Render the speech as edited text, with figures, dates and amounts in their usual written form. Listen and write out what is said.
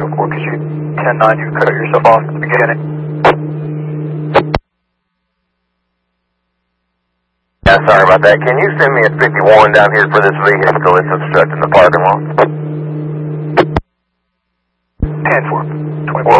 because you 10-9, you cut yourself off at the beginning. Yeah, sorry about that. Can you send me a 51 down here for this vehicle? It's obstructing the parking lot. 10-4, 24.